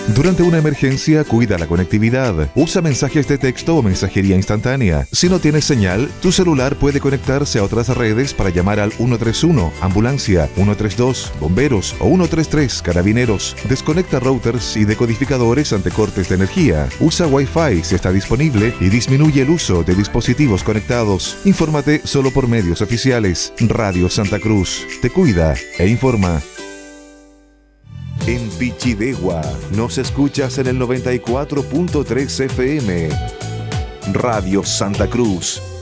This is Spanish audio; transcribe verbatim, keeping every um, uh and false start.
Durante una emergencia, cuida la conectividad. Usa mensajes de texto o mensajería instantánea. Si no tienes señal, tu celular puede conectarse a otras redes para llamar al ciento treinta y uno, ambulancia, ciento treinta y dos, bomberos o ciento treinta y tres, carabineros. Desconecta routers y decodificadores ante cortes de energía. Usa Wi-Fi si está disponible y disminuye el uso de dispositivos conectados. Infórmate solo por medios oficiales. Radio Santa Cruz. Te cuida e informa. En Pichidegua nos escuchas en el noventa y cuatro punto tres F M. Radio Santa Cruz,